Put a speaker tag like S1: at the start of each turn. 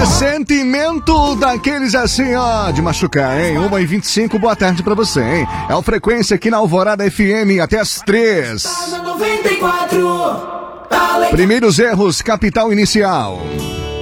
S1: Sentimento daqueles assim, ó, de machucar, hein? 1h25, boa tarde pra você, hein? É o Frequência aqui na Alvorada FM até as 3. Primeiros erros, capital inicial.